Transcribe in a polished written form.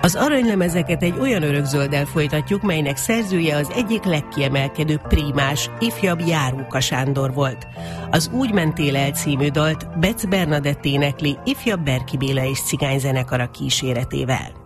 Az aranylemezeket egy olyan örökzölddel folytatjuk, melynek szerzője az egyik legkiemelkedőbb prímás, ifjabb Járóka Sándor volt. Az Úgy mentél el című dalt Betz Bernadett énekli ifjabb Berki Béla és cigányzenekara kíséretével.